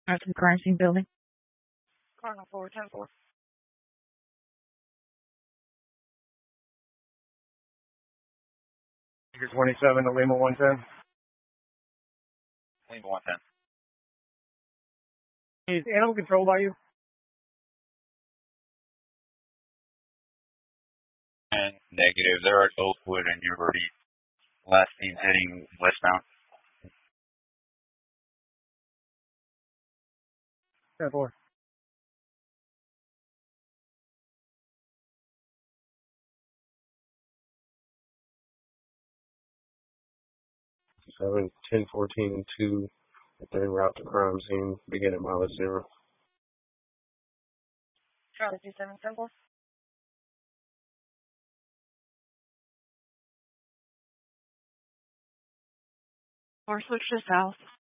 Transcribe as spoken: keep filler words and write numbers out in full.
That's the crime scene building. Cardinal four, ten four. Figure twenty-seven to Lima one ten. Lima one ten. Is animal control by you? And negative. They're at Oakwood and you're already last team heading westbound. ten four. Seven, ten, fourteen, and two. They're en route to crime scene. Begin at mileage zero. Charlie two seven ten four. Or switch to south.